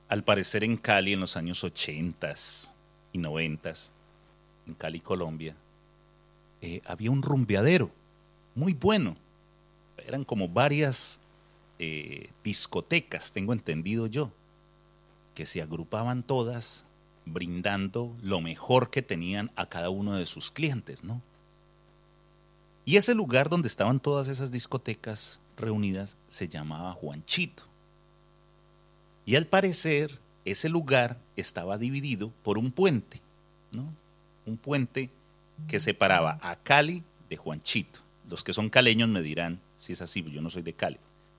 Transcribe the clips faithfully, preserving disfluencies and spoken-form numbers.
al parecer en Cali en los años ochentas y noventas, en Cali, Colombia, eh, había un rumbeadero muy bueno. Eran como varias eh, discotecas, tengo entendido yo, que se agrupaban todas brindando lo mejor que tenían a cada uno de sus clientes, ¿no? Y ese lugar donde estaban todas esas discotecas reunidas se llamaba Juanchito. Y al parecer ese lugar estaba dividido por un puente, ¿no? Un puente que separaba a Cali de Juanchito. Los que son caleños me dirán si es así, yo no soy de Cali.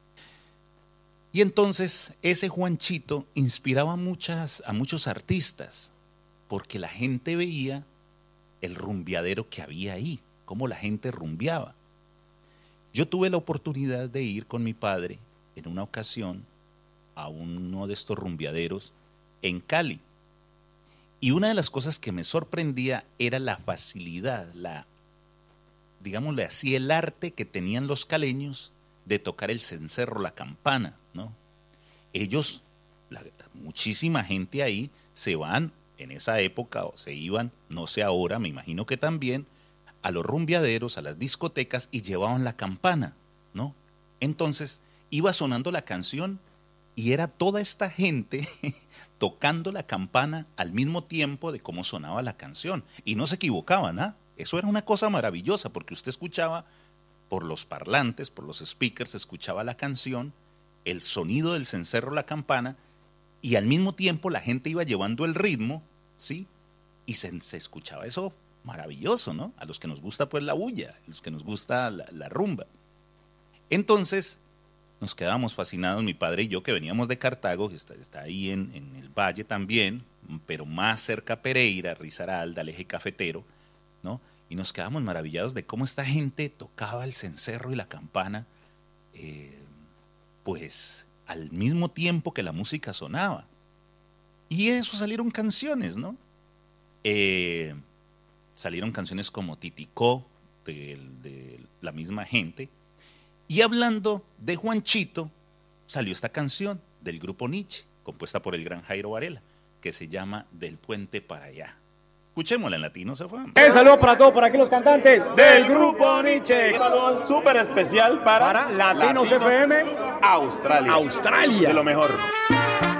Y entonces ese Juanchito inspiraba muchas, a muchos artistas, porque la gente veía el rumbeadero que había ahí, cómo la gente rumbeaba. Yo tuve la oportunidad de ir con mi padre en una ocasión a uno de estos rumbeaderos en Cali. Y una de las cosas que me sorprendía era la facilidad, la, digámosle así, el arte que tenían los caleños de tocar el cencerro, la campana, ¿no? Ellos, la, muchísima gente ahí se van en esa época o se iban, no sé ahora, me imagino que también, a los rumbeaderos, a las discotecas y llevaban la campana, ¿no? Entonces iba sonando la canción y era toda esta gente tocando la campana al mismo tiempo de cómo sonaba la canción. Y no se equivocaban, ¿ah? Eso era una cosa maravillosa porque usted escuchaba por los parlantes, por los speakers, escuchaba la canción, el sonido del cencerro, la campana, y al mismo tiempo la gente iba llevando el ritmo, ¿sí? Y se, se escuchaba eso maravilloso, ¿no? A los que nos gusta pues la bulla, a los que nos gusta la, la rumba. Entonces nos quedamos fascinados, mi padre y yo, que veníamos de Cartago, que está, está ahí en, en el valle también, pero más cerca a Pereira, Risaralda, al eje cafetero, ¿no? Y nos quedamos maravillados de cómo esta gente tocaba el cencerro y la campana, eh, pues al mismo tiempo que la música sonaba. Y de eso salieron canciones, ¿no? Eh, salieron canciones como Titicó, de, de la misma gente. Y hablando de Juanchito, salió esta canción del grupo Nietzsche, compuesta por el gran Jairo Varela, que se llama Del Puente para Allá. Escuchémosla en latino, se fue. Un saludo para todos, para aquí los cantantes del grupo Nietzsche. Un saludo súper especial para, para Latinos, Latinos F M Australia. Australia. De lo mejor.